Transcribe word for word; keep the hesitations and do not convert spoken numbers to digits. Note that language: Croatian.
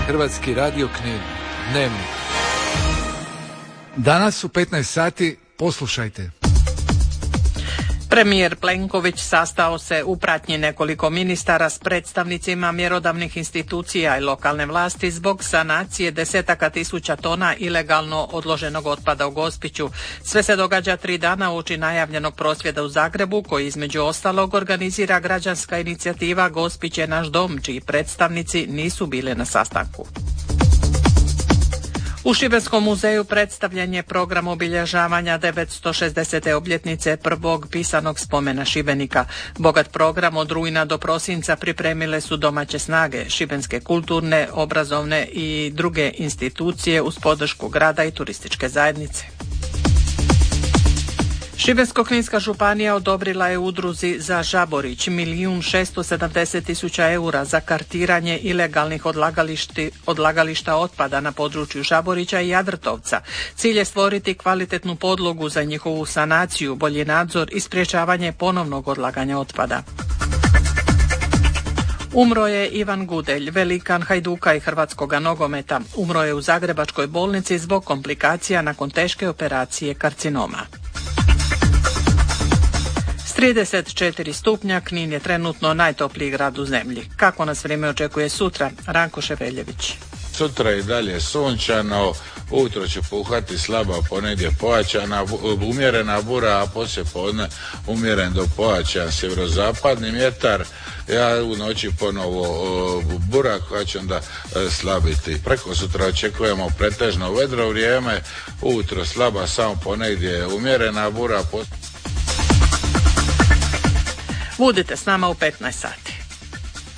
Hrvatski radio Knin. Dnevnik. Danas u petnaest sati poslušajte. Premijer Plenković sastao se u pratnji nekoliko ministara s predstavnicima mjerodavnih institucija i lokalne vlasti zbog sanacije desetaka tisuća tona ilegalno odloženog otpada u Gospiću. Sve se događa tri dana uoči najavljenog prosvjeda u Zagrebu, koji između ostalog organizira građanska inicijativa Gospić je naš dom, čiji predstavnici nisu bili na sastanku. U Šibenskom muzeju predstavljen je program obilježavanja devetsto šezdesete obljetnice prvog pisanog spomena Šibenika. Bogat program od rujna do prosinca pripremile su domaće snage, šibenske kulturne, obrazovne i druge institucije uz podršku grada i turističke zajednice. Šibensko-kninska županija odobrila je udruzi za Žaborić milijun šesto sedamdeset tisuća eura za kartiranje ilegalnih odlagališta otpada na području Žaborića i Jadrtovca. Cilj je stvoriti kvalitetnu podlogu za njihovu sanaciju, bolji nadzor i sprječavanje ponovnog odlaganja otpada. Umro je Ivan Gudelj, velikan Hajduka i hrvatskoga nogometa. Umro je u Zagrebačkoj bolnici zbog komplikacija nakon teške operacije karcinoma. trideset četiri stupnja, Knin je trenutno najtopliji grad u zemlji. Kako nas vrijeme očekuje sutra? Ranko Ševeljević. Sutra je dalje sunčano, ujutro će puhati slaba, ponegdje pojačana, umjerena bura, a poslije podne umjeren do pojačan sjeverozapadni vjetar. Ja u noći ponovo bura koja će onda slabiti. Preko sutra očekujemo pretežno vedro vrijeme, ujutro slaba, samo ponegdje umjerena bura. Budite s nama u petnaest sati.